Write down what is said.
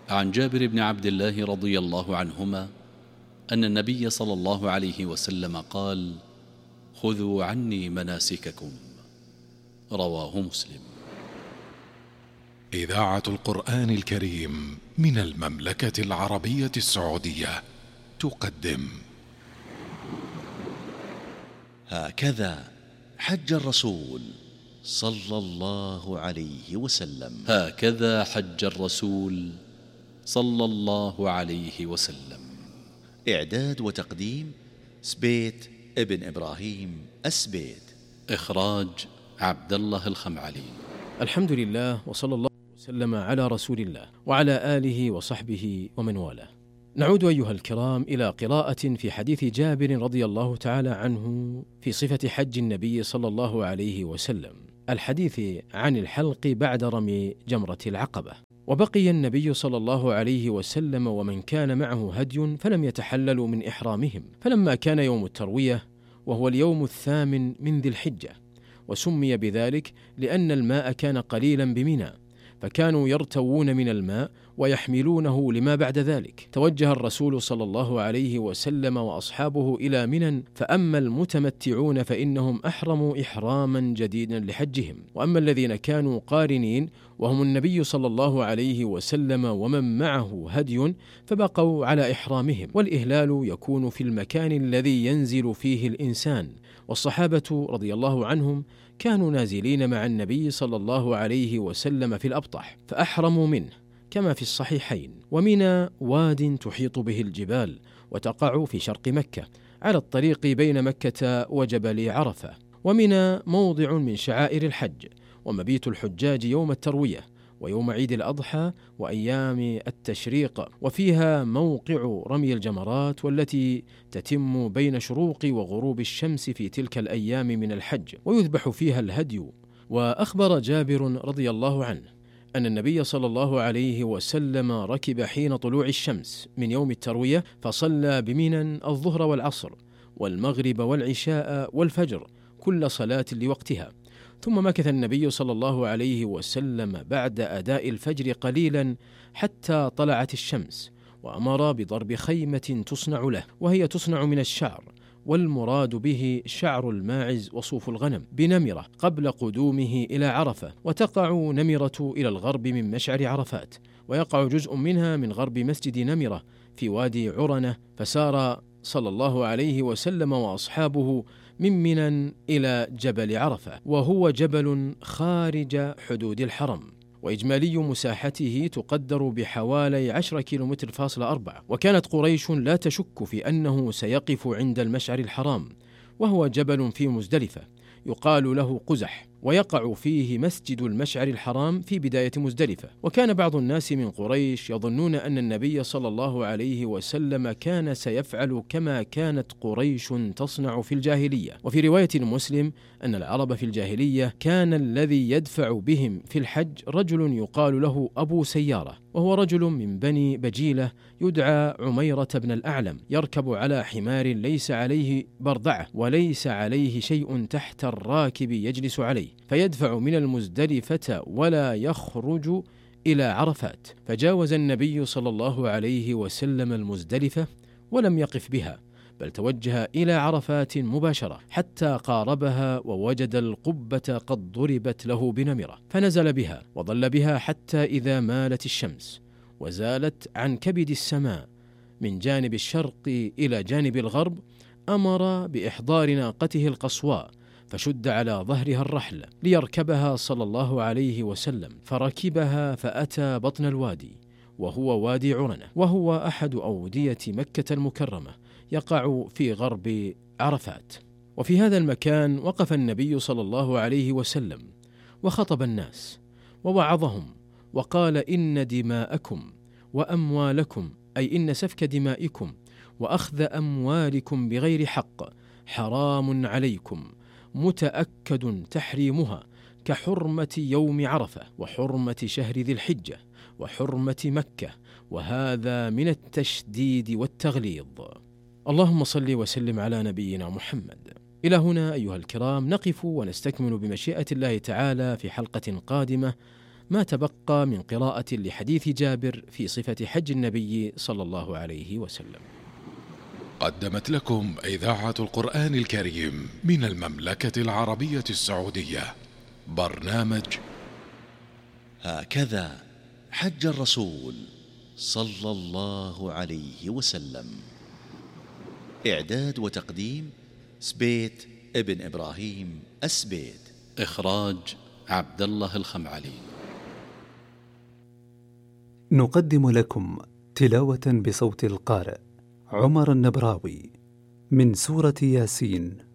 عن جابر بن عبد الله رضي الله عنهما أن النبي صلى الله عليه وسلم قال: خذوا عني مناسككم. رواه مسلم. إذاعة القرآن الكريم من المملكة العربية السعودية تقدم هكذا حج الرسول صلى الله عليه وسلم. هكذا حج الرسول صلى الله عليه وسلم. إعداد وتقديم سبيت ابن إبراهيم السبيت. إخراج عبد الله الخمعلي. الحمد لله، وصلى الله وسلم على رسول الله وعلى آله وصحبه ومن والاه. نعود أيها الكرام إلى قراءة في حديث جابر رضي الله تعالى عنه في صفة حج النبي صلى الله عليه وسلم، الحديث عن الحلق بعد رمي جمرة العقبة. وبقي النبي صلى الله عليه وسلم ومن كان معه هدي فلم يتحللوا من إحرامهم، فلما كان يوم التروية وهو اليوم 8 من ذي الحجة، وسمي بذلك لأن الماء كان قليلا بمنى، فكانوا يرتوون من الماء ويحملونه لما بعد ذلك. توجه الرسول صلى الله عليه وسلم وأصحابه إلى منى، فأما المتمتعون فإنهم أحرموا إحراما جديدا لحجهم، وأما الذين كانوا قارنين وهم النبي صلى الله عليه وسلم ومن معه هدي فبقوا على إحرامهم. والإهلال يكون في المكان الذي ينزل فيه الإنسان، والصحابة رضي الله عنهم كانوا نازلين مع النبي صلى الله عليه وسلم في الأبطح فأحرموا منه كما في الصحيحين. ومنى واد تحيط به الجبال وتقع في شرق مكة على الطريق بين مكة وجبل عرفة. ومنى موضع من شعائر الحج ومبيت الحجاج يوم التروية ويوم عيد الأضحى وأيام التشريق، وفيها موقع رمي الجمرات والتي تتم بين شروق وغروب الشمس في تلك الأيام من الحج، ويذبح فيها الهدي. وأخبر جابر رضي الله عنه أن النبي صلى الله عليه وسلم ركب حين طلوع الشمس من يوم التروية فصلى بمنى الظهر والعصر والمغرب والعشاء والفجر كل صلاة لوقتها، ثم مكث النبي صلى الله عليه وسلم بعد أداء الفجر قليلا حتى طلعت الشمس، وأمر بضرب خيمة تصنع له، وهي تصنع من الشعر، والمراد به شعر الماعز وصوف الغنم، بنمرة قبل قدومه إلى عرفة، وتقع نمرة إلى الغرب من مشعر عرفات، ويقع جزء منها من غرب مسجد نمرة في وادي عرنة. فسار صلى الله عليه وسلم وأصحابه من منى إلى جبل عرفة، وهو جبل خارج حدود الحرم، وإجمالي مساحته تقدر بحوالي 10 كيلومتر فاصلة 4. وكانت قريش لا تشك في أنه سيقف عند المشعر الحرام، وهو جبل في مزدلفة يقال له قزح، ويقع فيه مسجد المشعر الحرام في بداية مزدلفة. وكان بعض الناس من قريش يظنون أن النبي صلى الله عليه وسلم كان سيفعل كما كانت قريش تصنع في الجاهلية. وفي رواية مسلم أن العرب في الجاهلية كان الذي يدفع بهم في الحج رجل يقال له أبو سيارة، وهو رجل من بني بجيلة يدعى عميرة بن الأعلم، يركب على حمار ليس عليه برضعة وليس عليه شيء تحت الراكب يجلس عليه، فيدفع من المزدلفة ولا يخرج إلى عرفات. فجاوز النبي صلى الله عليه وسلم المزدلفة ولم يقف بها، بل توجه إلى عرفات مباشرة حتى قاربها ووجد القبة قد ضربت له بنمرة، فنزل بها وظل بها حتى إذا مالت الشمس وزالت عن كبد السماء من جانب الشرق إلى جانب الغرب، أمر بإحضار ناقته القصواء فشد على ظهرها الرحل ليركبها صلى الله عليه وسلم، فركبها فأتى بطن الوادي وهو وادي عرنة، وهو أحد أودية مكة المكرمة يقع في غرب عرفات. وفي هذا المكان وقف النبي صلى الله عليه وسلم وخطب الناس ووعظهم وقال: إن دماءكم وأموالكم، أي إن سفك دمائكم وأخذ أموالكم بغير حق حرام عليكم، متأكد تحريمها كحرمة يوم عرفة وحرمة شهر ذي الحجة وحرمة مكة، وهذا من التشديد والتغليظ. اللهم صل وسلم على نبينا محمد. إلى هنا أيها الكرام نقف ونستكمل بمشيئة الله تعالى في حلقة قادمة ما تبقى من قراءة لحديث جابر في صفة حج النبي صلى الله عليه وسلم. قدمت لكم إذاعة القرآن الكريم من المملكة العربية السعودية برنامج هكذا حج الرسول صلى الله عليه وسلم. إعداد وتقديم سبيت ابن إبراهيم السبيت. إخراج عبد الله الخمعلي. نقدم لكم تلاوة بصوت القارئ عمر النبراوي من سورة ياسين